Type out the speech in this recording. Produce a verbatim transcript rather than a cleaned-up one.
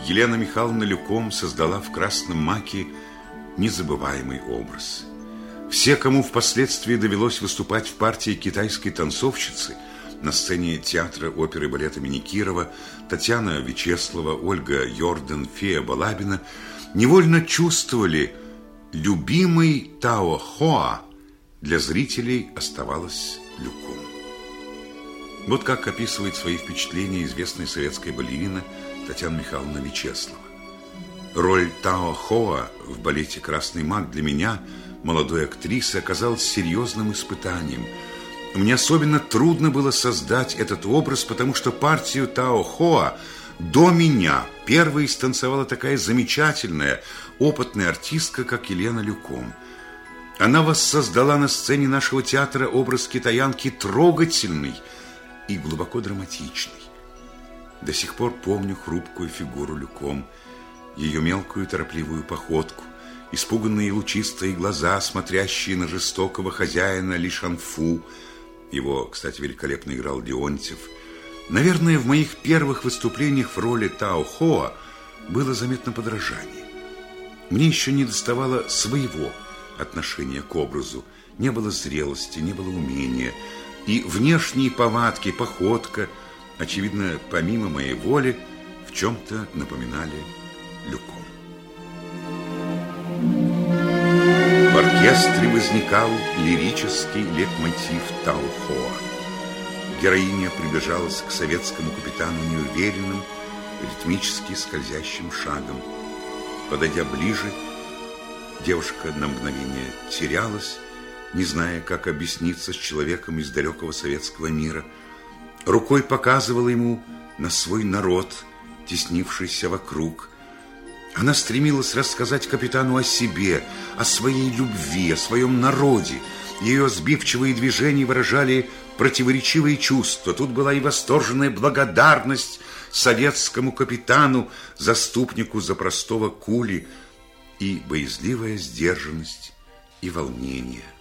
Елена Михайловна Люком создала в «Красном маке» незабываемый образ. Все, кому впоследствии довелось выступать в партии китайской танцовщицы на сцене театра оперы и балета имени Кирова, Татьяна Вячеслава, Ольга Йордан, Фея Балабина, невольно чувствовали, любимый Тао Хоа для зрителей оставалась Люком. Вот как описывает свои впечатления известная советская балерина Татьяна Михайловна Вячеслава. Роль Тао Хоа в балете «Красный мак» для меня, молодой актрисы, оказалась серьезным испытанием. Мне особенно трудно было создать этот образ, потому что партию Тао Хоа до меня первой станцевала такая замечательная, опытная артистка, как Елена Люком. Она воссоздала на сцене нашего театра образ китаянки трогательный и глубоко драматичный. До сих пор помню хрупкую фигуру Люком, ее мелкую торопливую походку, испуганные лучистые глаза, смотрящие на жестокого хозяина Ли Шанфу. Его, кстати, великолепно играл Леонтьев. Наверное, в моих первых выступлениях в роли Тао Хоа было заметно подражание. Мне еще не доставало своего отношения к образу, не было зрелости, не было умения. И внешние повадки, походка, очевидно, помимо моей воли, в чем-то напоминали Люком. В оркестре возникал лирический лейтмотив Тао Хоа. Героиня приближалась к советскому капитану неуверенным, ритмически скользящим шагом. Подойдя ближе, девушка на мгновение терялась, не зная, как объясниться с человеком из далекого советского мира. Рукой показывала ему на свой народ, теснившийся вокруг. Она стремилась рассказать капитану о себе, о своей любви, о своем народе. Ее сбивчивые движения выражали противоречивые чувства. Тут была и восторженная благодарность советскому капитану, заступнику за простого кули, и боязливая сдержанность и волнение.